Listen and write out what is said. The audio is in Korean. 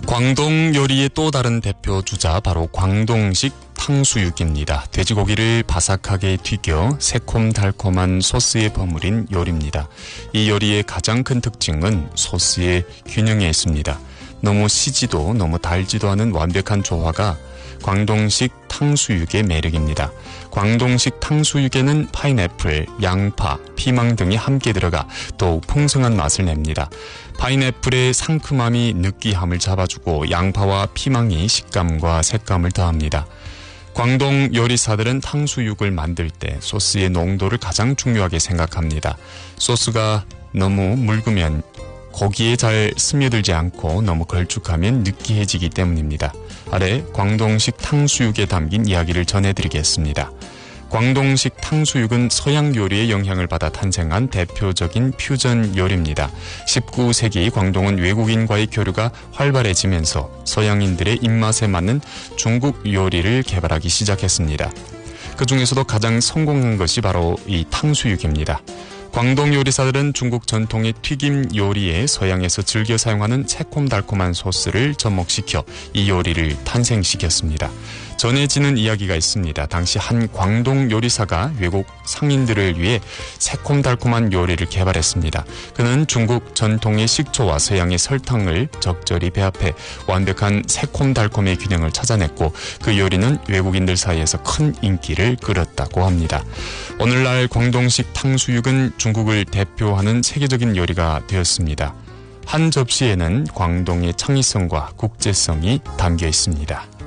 광동 요리의 또 다른 대표 주자 바로 광동식 탕수육입니다. 돼지고기를 바삭하게 튀겨 새콤달콤한 소스에 버무린 요리입니다. 이 요리의 가장 큰 특징은 소스의 균형에 있습니다. 너무 시지도 너무 달지도 않은 완벽한 조화가 광동식 탕수육의 매력입니다. 광동식 탕수육에는 파인애플, 양파, 피망 등이 함께 들어가 더욱 풍성한 맛을 냅니다. 파인애플의 상큼함이 느끼함을 잡아주고 양파와 피망이 식감과 색감을 더합니다. 광동 요리사들은 탕수육을 만들 때 소스의 농도를 가장 중요하게 생각합니다. 소스가 너무 묽으면 고기에 잘 스며들지 않고 너무 걸쭉하면 느끼해지기 때문입니다. 아래 광동식 탕수육에 담긴 이야기를 전해드리겠습니다. 광동식 탕수육은 서양 요리의 영향을 받아 탄생한 대표적인 퓨전 요리입니다. 19세기 광동은 외국인과의 교류가 활발해지면서 서양인들의 입맛에 맞는 중국 요리를 개발하기 시작했습니다. 그 중에서도 가장 성공한 것이 바로 이 탕수육입니다. 광동 요리사들은 중국 전통의 튀김 요리에 서양에서 즐겨 사용하는 새콤달콤한 소스를 접목시켜 이 요리를 탄생시켰습니다. 전해지는 이야기가 있습니다. 당시 한 광동 요리사가 외국 상인들을 위해 새콤달콤한 요리를 개발했습니다. 그는 중국 전통의 식초와 서양의 설탕을 적절히 배합해 완벽한 새콤달콤의 균형을 찾아냈고 그 요리는 외국인들 사이에서 큰 인기를 끌었다고 합니다. 오늘날 광동식 탕수육은 중국을 대표하는 세계적인 요리가 되었습니다. 한 접시에는 광동의 창의성과 국제성이 담겨 있습니다.